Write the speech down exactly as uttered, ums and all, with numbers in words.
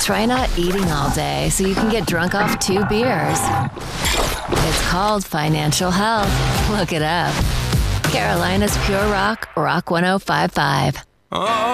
Try not eating all day so you can get drunk off two beers. It's called financial health. Look it up. Carolina's Pure Rock, Rock ten fifty-five. Oh.